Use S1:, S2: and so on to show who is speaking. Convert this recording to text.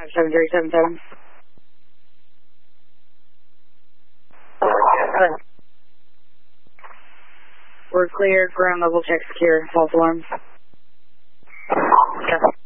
S1: 7377. We're clear, ground level check secure, false alarm.
S2: Okay.